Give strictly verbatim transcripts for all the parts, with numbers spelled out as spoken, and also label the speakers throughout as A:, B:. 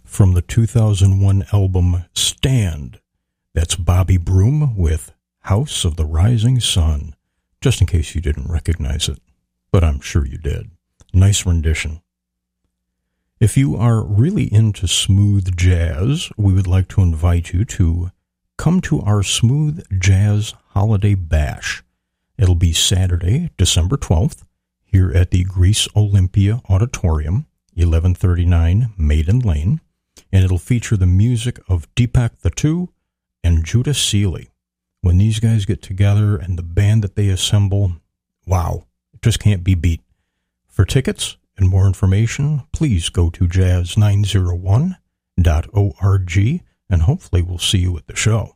A: from the two thousand one album Stand. That's Bobby Broom with House of the Rising Sun, just in case you didn't recognize it, but I'm sure you did. Nice rendition. If you are really into smooth jazz, we would like to invite you to come to our Smooth Jazz Holiday Bash. It'll be Saturday, December twelfth, here at the Greece Olympia Auditorium, eleven thirty-nine Maiden Lane, and it'll feature the music of Deepak the Two and Judah Seeley. When these guys get together and the band that they assemble, wow, it just can't be beat. For tickets and more information, please go to jazz nine oh one dot org, and hopefully we'll see you at the show.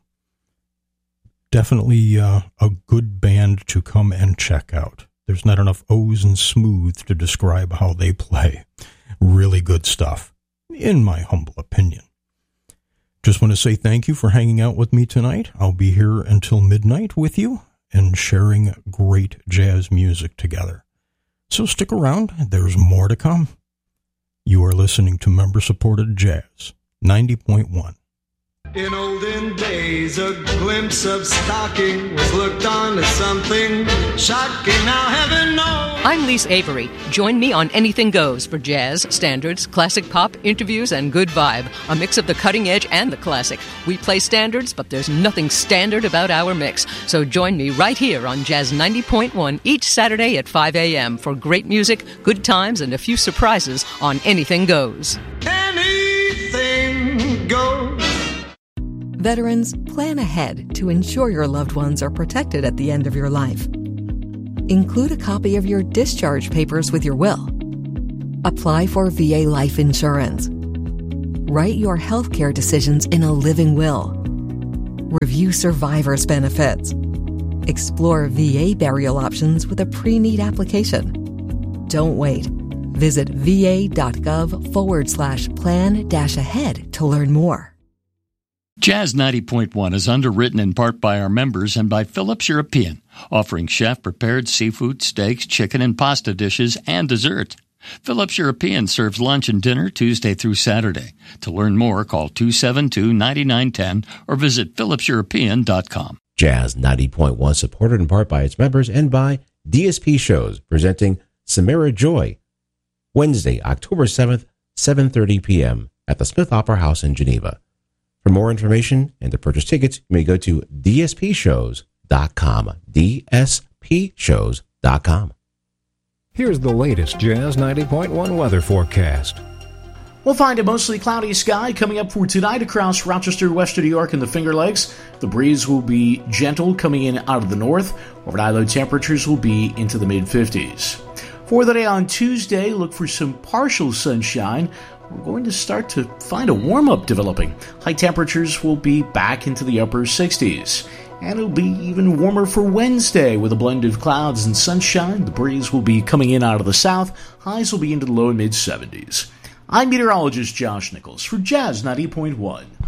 A: Definitely uh, a good band to come and check out. There's not enough O's and smooth to describe how they play. Really good stuff, in my humble opinion. Just want to say thank you for hanging out with me tonight. I'll be here until midnight with you and sharing great jazz music together. So stick around, there's more to come. You are listening to member-supported jazz, ninety point one.
B: In olden days, a glimpse of stocking was looked on as something shocking. Now heaven knows.
C: I'm Lise Avery. Join me on Anything Goes for jazz, standards, classic pop, interviews, and good vibe. A mix of the cutting edge and the classic. We play standards, but there's nothing standard about our mix. So join me right here on Jazz ninety point one each Saturday at five a.m. for great music, good times, and a few surprises on Anything Goes.
B: Anything goes.
D: Veterans, plan ahead to ensure your loved ones are protected at the end of your life. Include a copy of your discharge papers with your will. Apply for V A life insurance. Write your healthcare decisions in a living will. Review survivor's benefits. Explore V A burial options with a pre-need application. Don't wait. Visit va.gov forward slash plan dash ahead to learn more.
E: Jazz ninety point one is underwritten in part by our members and by Phillips European, offering chef-prepared seafood, steaks, chicken, and pasta dishes, and desserts. Phillips European serves lunch and dinner Tuesday through Saturday. To learn more, call two seven two, nine nine one zero or visit phillips european dot com.
F: Jazz ninety point one, supported in part by its members and by D S P Shows, presenting Samara Joy, Wednesday, October seventh, seven thirty p.m. at the Smith Opera House in Geneva. For more information and to purchase tickets, you may go to d s p shows dot com. d s p shows dot com.
G: Here's the latest Jazz ninety point one weather forecast.
H: We'll find a mostly cloudy sky coming up for tonight across Rochester, Western New York, and the Finger Lakes. The breeze will be gentle coming in out of the north. Overnight low temperatures will be into the mid-fifties. For the day on Tuesday, look for some partial sunshine. We're going to start to find a warm-up developing. High temperatures will be back into the upper sixties. And it'll be even warmer for Wednesday with a blend of clouds and sunshine. The breeze will be coming in out of the south. Highs will be into the low and mid-seventies. I'm meteorologist Josh Nichols for Jazz ninety point one.